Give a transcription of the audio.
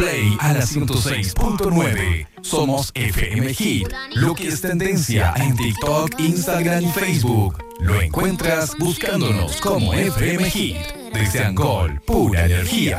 play a la 106.9. Somos FM Hit, lo que es tendencia en TikTok, Instagram y Facebook. Lo encuentras buscándonos como FM Hit. Desde Angol, pura energía.